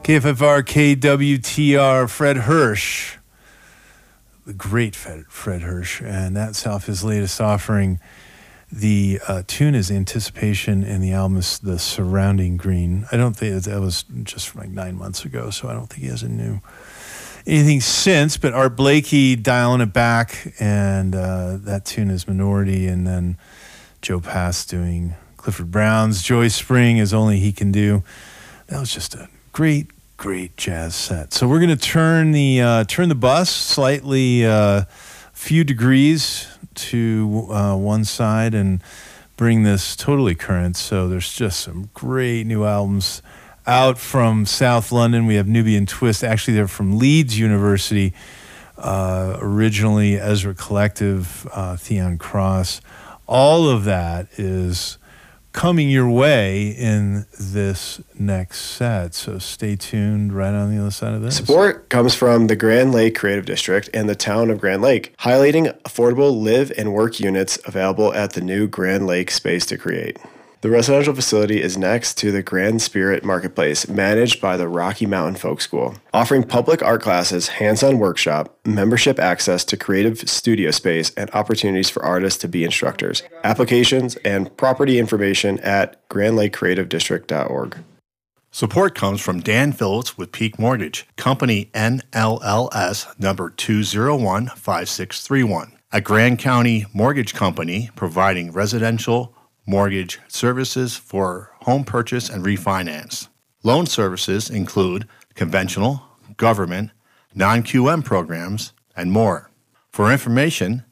KFFR, KWTR, Fred Hirsch, the great Fred Hirsch, and that's off his latest offering. The tune is Anticipation, and the album is The Surrounding Green. I don't think that was just from like 9 months ago, so I don't think he has anything since, but Art Blakey dialing it back, and that tune is Minority, and then Joe Pass doing Clifford Brown's Joy Spring As Only He Can Do. That was just a great jazz set. So we're going to turn the bus slightly a few degrees to one side and bring this totally current. So there's just some great new albums out from South London. We have Nubian Twist. Actually, they're from Leeds University. Originally Ezra Collective, Theon Cross. All of that is coming your way in this next set, so stay tuned right on the other side of this. Support comes from the Grand Lake Creative District and the town of Grand Lake, highlighting affordable live and work units available at the new Grand Lake Space to Create. The residential facility is next to the Grand Spirit Marketplace, managed by the Rocky Mountain Folk School, offering public art classes, hands-on workshop, membership access to creative studio space, and opportunities for artists to be instructors. Applications and property information at grandlakecreativedistrict.org. Support comes from Dan Phillips with Peak Mortgage, company NLLS number 2015631, a Grand County mortgage company providing residential mortgage services for home purchase and refinance. Loan services include conventional, government, non-QM programs, and more. For information,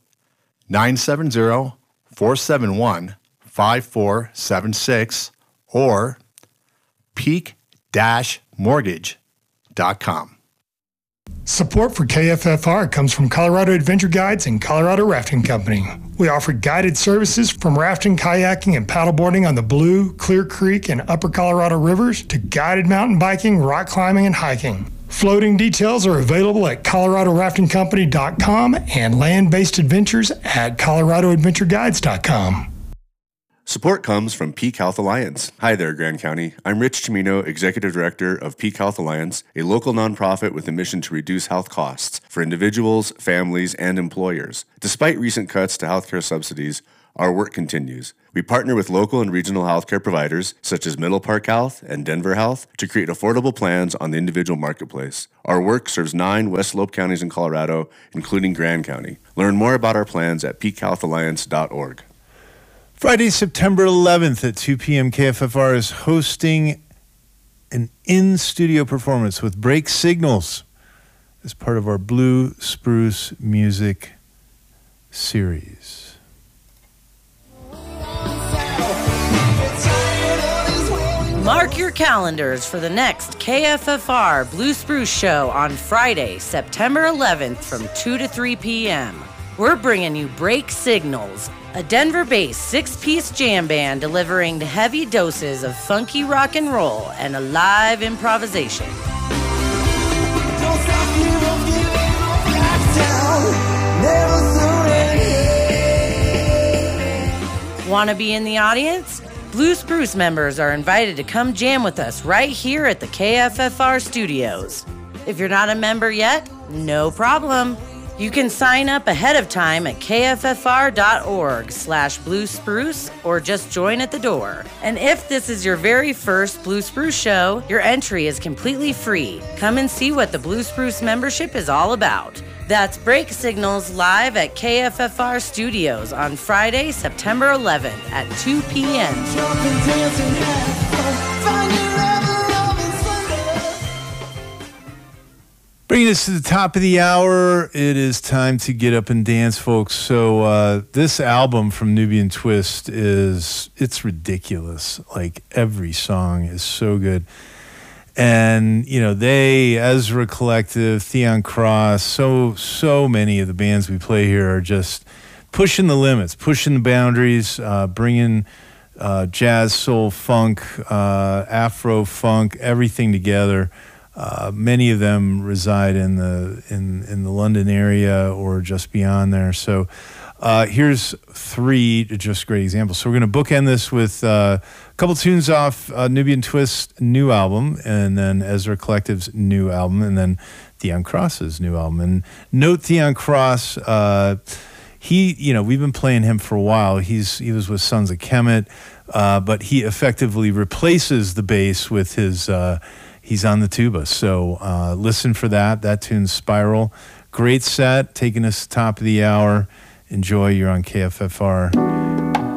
970-471-5476 or peak-mortgage.com. Support for KFFR comes from Colorado Adventure Guides and Colorado Rafting Company. We offer guided services from rafting, kayaking, and paddleboarding on the Blue, Clear Creek, and Upper Colorado rivers to guided mountain biking, rock climbing, and hiking. Floating details are available at coloradoraftingcompany.com and land-based adventures at coloradoadventureguides.com. Support comes from Peak Health Alliance. Hi there, Grand County. I'm Rich Chimino, Executive Director of Peak Health Alliance, a local nonprofit with a mission to reduce health costs for individuals, families, and employers. Despite recent cuts to healthcare subsidies, our work continues. We partner with local and regional healthcare providers, such as Middle Park Health and Denver Health, to create affordable plans on the individual marketplace. Our work serves 9 West Slope counties in Colorado, including Grand County. Learn more about our plans at peakhealthalliance.org. Friday, September 11th at 2 p.m., KFFR is hosting an in-studio performance with Break Signals as part of our Blue Spruce Music series. Mark your calendars for the next KFFR Blue Spruce Show on Friday, September 11th from 2 to 3 p.m. We're bringing you Break Signals, a Denver-based 6-piece jam band delivering heavy doses of funky rock and roll and a live improvisation. Want to be in the audience? Blue Spruce members are invited to come jam with us right here at the KFFR studios. If you're not a member yet, no problem. You can sign up ahead of time at kffr.org/Blue Spruce or just join at the door. And if this is your very first Blue Spruce show, your entry is completely free. Come and see what the Blue Spruce membership is all about. That's Break Signals live at KFFR Studios on Friday, September 11th at 2 p.m. Bringing us to the top of the hour, it is time to get up and dance, folks. So this album from Nubian Twist it's ridiculous. Like, every song is so good. And, you know, Ezra Collective, Theon Cross, so many of the bands we play here are just pushing the limits, pushing the boundaries, bringing jazz, soul, funk, Afro funk, everything together. Many of them reside in the London area or just beyond there. So Here's 3 just great examples. So we're going to bookend this with a couple tunes off Nubian Twist's new album, and then Ezra Collective's new album, and then Theon Cross's new album. And note Theon Cross, we've been playing him for a while. He was with Sons of Kemet, but he effectively replaces the bass with his, he's on the tuba. So listen for that. That tune's Spiral. Great set, taking us to the top of the hour. Enjoy. You're on KFFR.